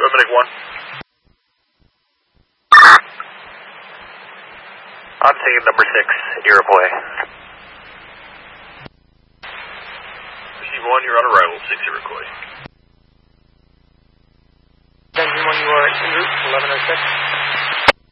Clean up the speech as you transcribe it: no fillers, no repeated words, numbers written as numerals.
Limiting 1. On scene number 6, Iroquois. Receive 1, you're on arrival, 6 Iroquois.